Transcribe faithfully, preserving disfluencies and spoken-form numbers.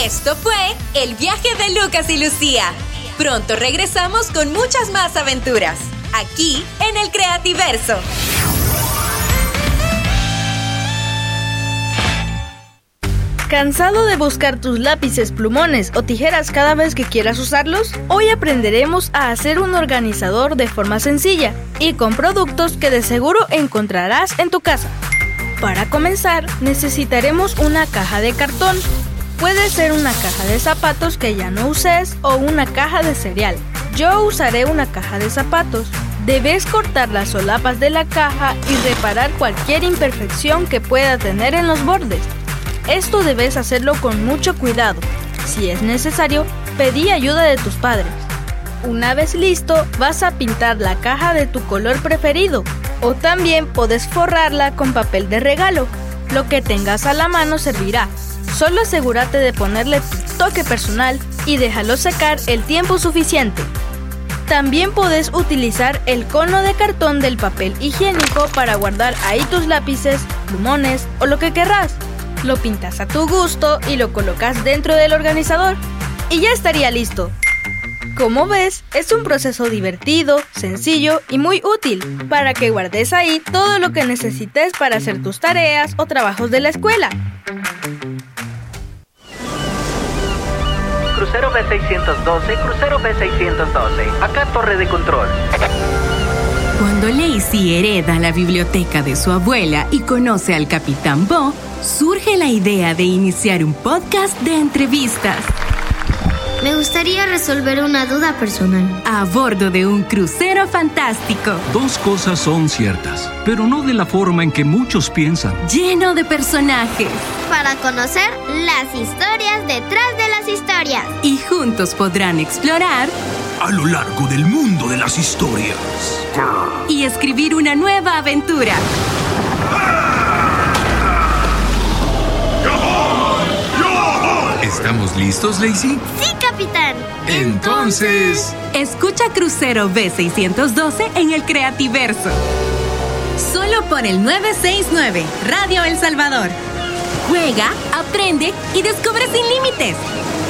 Esto fue el viaje de Lucas y Lucía. Pronto regresamos con muchas más aventuras, aquí en el Creativerso. ¿Cansado de buscar tus lápices, plumones o tijeras cada vez que quieras usarlos? Hoy aprenderemos a hacer un organizador de forma sencilla y con productos que de seguro encontrarás en tu casa. Para comenzar, necesitaremos una caja de cartón. Puede ser una caja de zapatos que ya no uses o una caja de cereal. Yo usaré una caja de zapatos. Debes cortar las solapas de la caja y reparar cualquier imperfección que pueda tener en los bordes. Esto debes hacerlo con mucho cuidado. Si es necesario, pedí ayuda de tus padres. Una vez listo, vas a pintar la caja de tu color preferido. O también puedes forrarla con papel de regalo. Lo que tengas a la mano servirá. Solo asegúrate de ponerle tu toque personal y déjalo secar el tiempo suficiente. También puedes utilizar el cono de cartón del papel higiénico para guardar ahí tus lápices, plumones o lo que querrás. Lo pintas a tu gusto y lo colocas dentro del organizador. Y ya estaría listo. Como ves, es un proceso divertido, sencillo y muy útil para que guardes ahí todo lo que necesites para hacer tus tareas o trabajos de la escuela. Crucero B seiscientos doce, crucero B seiscientos doce. Acá torre de control. Cuando Lacey hereda la biblioteca de su abuela y conoce al Capitán Bo, surge la idea de iniciar un podcast de entrevistas. Me gustaría resolver una duda personal. A bordo de un crucero fantástico. Dos cosas son ciertas, pero no de la forma en que muchos piensan. Lleno de personajes. Para conocer las historias detrás de las historias. Y juntos podrán explorar a lo largo del mundo de las historias. Y escribir una nueva aventura. ¿Estamos listos, Lacey? Sí, capitán. Entonces... Escucha Crucero B seiscientos doce en el Creativerso. Solo por el nueve seis nueve, Radio El Salvador. Juega, aprende y descubre sin límites.